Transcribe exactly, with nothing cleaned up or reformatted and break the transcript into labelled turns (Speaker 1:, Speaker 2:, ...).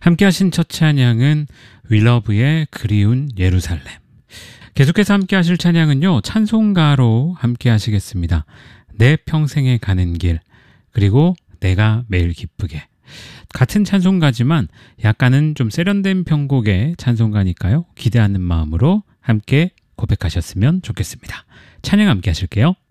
Speaker 1: 함께 하신 첫 찬양은 윌러브의 그리운 예루살렘. 계속해서 함께 하실 찬양은요, 찬송가로 함께 하시겠습니다. 내 평생에 가는 길, 그리고 내가 매일 기쁘게. 같은 찬송가지만 약간은 좀 세련된 편곡의 찬송가니까요, 기대하는 마음으로 함께 고백하셨으면 좋겠습니다. 찬양 함께 하실게요.